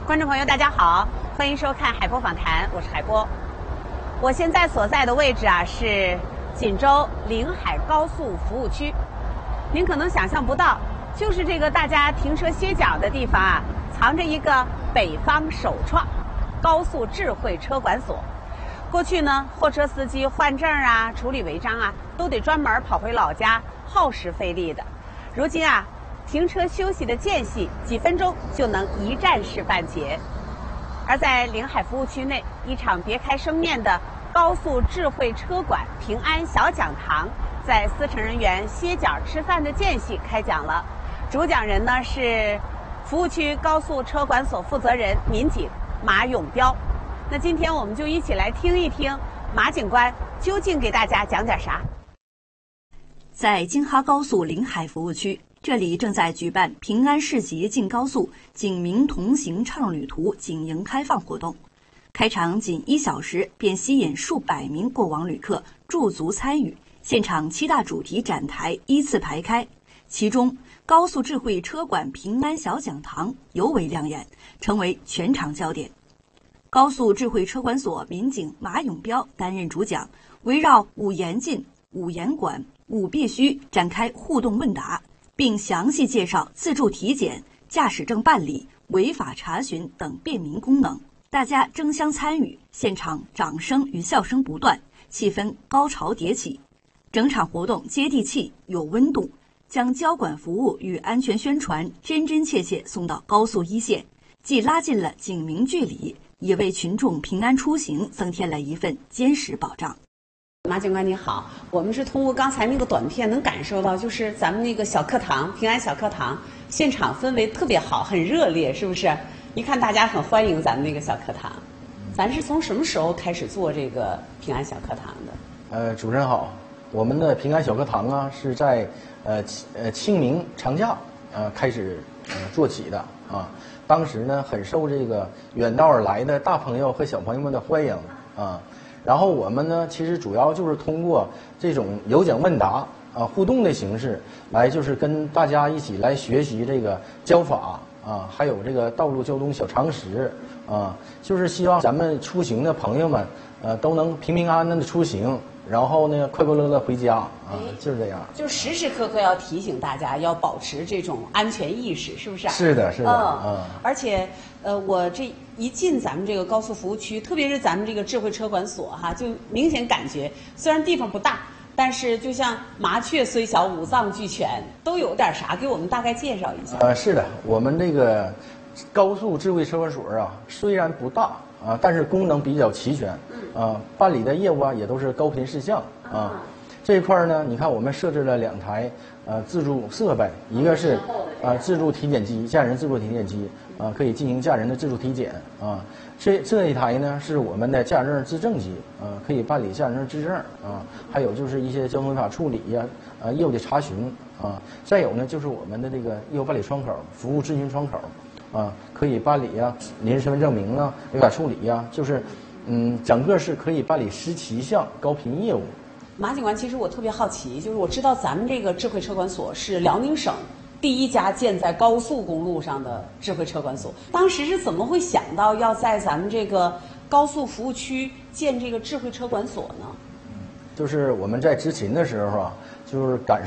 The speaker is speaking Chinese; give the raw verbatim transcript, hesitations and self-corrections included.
观众朋友，大家好，欢迎收看海波访谈，我是海波。我现在所在的位置啊是锦州临海高速服务区。您可能想象不到，就是这个大家停车歇脚的地方啊，藏着一个北方首创高速智慧车管所。过去呢，货车司机换证啊、处理违章啊，都得专门跑回老家，耗时费力的。如今啊，停车休息的间隙，几分钟就能一站式办结。而在临海服务区内，一场别开生面的高速智慧车管平安小讲堂，在司乘人员歇脚吃饭的间隙开讲了。主讲人呢是服务区高速车管所负责人民警马永彪。那今天我们就一起来听一听马警官究竟给大家讲点啥。 在京哈高速临海服务区，这里正在举办平安市集进高速警民同行畅旅途警营开放活动，开场仅一小时便吸引数百名过往旅客驻足参与，现场七大主题展台依次排开，其中高速智慧车管平安小讲堂尤为亮眼，成为全场焦点。高速智慧车管所民警马永彪担任主讲，围绕五严禁、五严管、五必须展开互动问答，并详细介绍自助体检、驾驶证办理、违法查询等便民功能。大家争相参与，现场掌声与笑声不断，气氛高潮迭起。整场活动接地气有温度，将交管服务与安全宣传真真切切送到高速一线，既拉近了警民距离，也为群众平安出行增添了一份坚实保障。 马警官你好，我们是通过刚才那个短片能感受到，就是咱们那个小课堂平安小课堂现场氛围特别好，很热烈，是不是？一看大家很欢迎咱们那个小课堂。咱是从什么时候开始做这个平安小课堂的？ 呃，主持人好，我们的平安小课堂啊是在呃呃清明长假呃开始呃做起的啊。当时呢很受这个远道而来的大朋友和小朋友们的欢迎啊。然后我们呢，其实主要就是通过这种有奖问答啊、互动的形式，来就是跟大家一起来学习这个交法啊，还有这个道路交通小常识啊，就是希望咱们出行的朋友们，呃，都能平平安安的出行，然后呢，快快乐乐回家啊，就是这样。 就时时刻刻要提醒大家要保持这种安全意识，是不是啊？ 是的，是的， 嗯。 嗯而且，呃，我这一进咱们这个高速服务区，特别是咱们这个智慧车管所哈，就明显感觉，虽然地方不大，但是就像麻雀虽小，五脏俱全，都有点啥？给我们大概介绍一下。 呃，是的，我们这个高速智慧车管所啊，虽然不大啊，但是功能比较齐全，啊，办理的业务啊也都是高频事项啊。这一块呢，你看我们设置了两台呃自助设备，一个是呃自助体检机，驾驶人自助体检机啊，可以进行驾驶人的自助体检啊。这这一台呢是我们的驾驶证资证机啊，可以办理驾驶证资证啊，还有就是一些交通违法处理呀、啊，呃业务的查询啊。再有呢就是我们的这个业务办理窗口、服务咨询窗口啊，可以办理呀临时身份证明啊、违法处理呀，就是嗯整个是可以办理十七项高频业务。 马警官，其实我特别好奇，就是我知道咱们这个智慧车管所是辽宁省第一家建在高速公路上的智慧车管所，当时是怎么会想到要在咱们这个高速服务区建这个智慧车管所呢？ 就是我们在执勤的时候啊，就是感